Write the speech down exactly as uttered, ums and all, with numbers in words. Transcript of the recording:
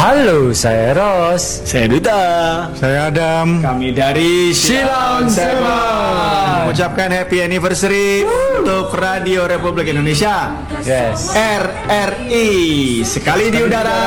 Halo, saya Ros. Saya Duta. Saya Adam. Kami dari Silang Sepak. mengucapkan happy anniversary untuk Radio Republik Indonesia. Yes. R R I sekali di udara.